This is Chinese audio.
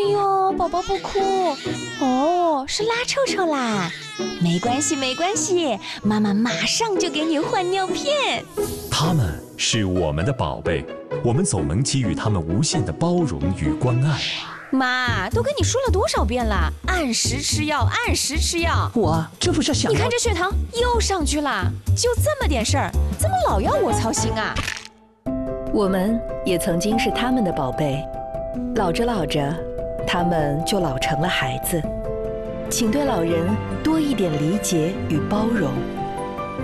呦，宝宝不哭哦，是拉臭臭啦。没关系，没关系，妈妈马上就给你换尿片。 他们是我们的宝贝，我们总能给予他们无限的包容与关爱。 妈，都跟你说了多少遍了，按时吃药，按时吃药。 我这不是想…… 你看这血糖又上去了，就这么点事儿，怎么老要我操心啊？ 我们也曾经是他们的宝贝，老着老着，他们就老成了孩子。请对老人多一点理解与包容。